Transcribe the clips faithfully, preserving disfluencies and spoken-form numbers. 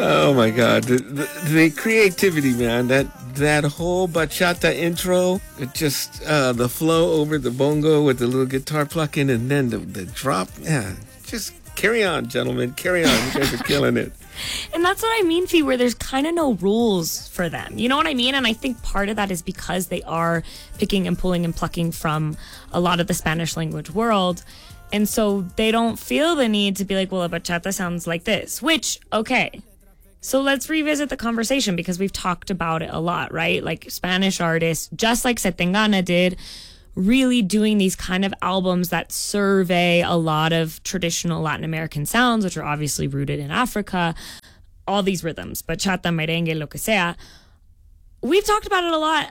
Oh my God, the, the, the creativity, man. That that whole bachata intro, it just uh, the flow over the bongo with the little guitar plucking, and then the, the drop. Yeah, just carry on, gentlemen, carry on. You guys are killing it. And that's what I mean, Fee, where there's kind of no rules for them. You know what I mean? And I think part of that is because they are picking and pulling and plucking from a lot of the Spanish language world. And so they don't feel the need to be like, well, a bachata sounds like this, which, okay. So let's revisit the conversation because we've talked about it a lot, right? Like Spanish artists, just like Setengana did, really doing these kind of albums that survey a lot of traditional Latin American sounds, which are obviously rooted in Africa, all these rhythms, bachata, merengue, lo que sea. We've talked about it a lot.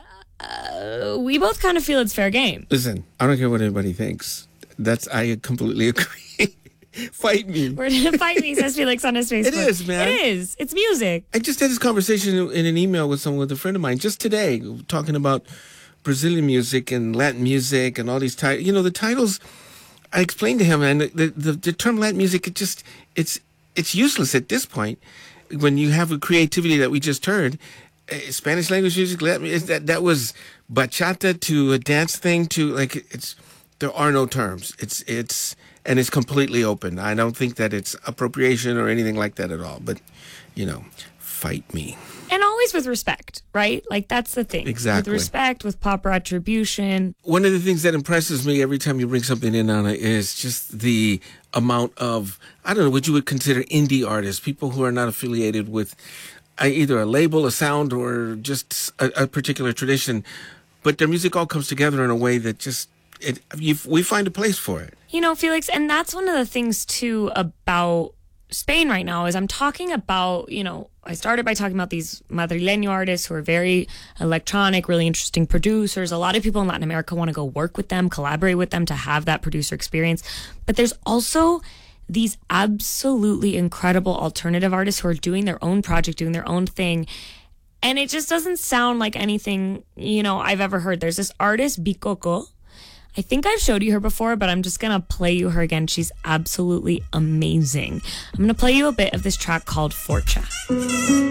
Uh, we both kind of feel it's fair game. Listen, I don't care what anybody thinks. That's, I completely agree. Fight me. We're gonna fight me, says Felix on his Facebook. It is, man. It is. It's music. I just had this conversation in an email with someone, with a friend of mine, just today, talking about Brazilian music and Latin music and all these titles. You know, the titles, I explained to him, and the, the, the term Latin music, it just, it's it's useless at this point. When you have a creativity that we just heard, uh, Spanish language music, Latin, that, that was bachata to a dance thing to, like, it's, there are no terms. It's, it's, and it's completely open. I don't think that it's appropriation or anything like that at all. But, you know, fight me. And always with respect, right? Like, that's the thing. Exactly. With respect, with proper attribution. One of the things that impresses me every time you bring something in, Anna, is just the amount of, I don't know, what you would consider indie artists, people who are not affiliated with uh, either a label, a sound, or just a, a particular tradition. But their music all comes together in a way that just, it, you, we find a place for it. You know, Felix, and that's one of the things, too, about Spain right now is I'm talking about, you know, I started by talking about these Madrileño artists who are very electronic, really interesting producers. A lot of people in Latin America want to go work with them, collaborate with them to have that producer experience. But there's also these absolutely incredible alternative artists who are doing their own project, doing their own thing. And it just doesn't sound like anything, you know, I've ever heard. There's this artist, Bikoko. I think I've showed you her before, but I'm just going to play you her again. She's absolutely amazing. I'm going to play you a bit of this track called Forcha.